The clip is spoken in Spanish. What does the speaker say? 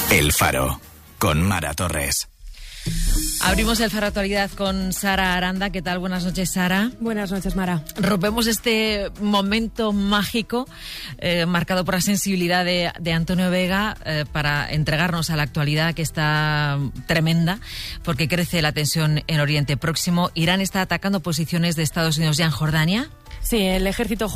El Faro, con Mara Torres. Abrimos el Faro Actualidad con Sara Aranda. ¿Qué tal? Buenas noches, Sara. Buenas noches, Mara. Rompemos este momento mágico marcado por la sensibilidad de Antonio Vega para entregarnos a la actualidad, que está tremenda porque crece la tensión en Oriente Próximo. Irán está atacando posiciones de Estados Unidos ya en Jordania. Sí, el ejército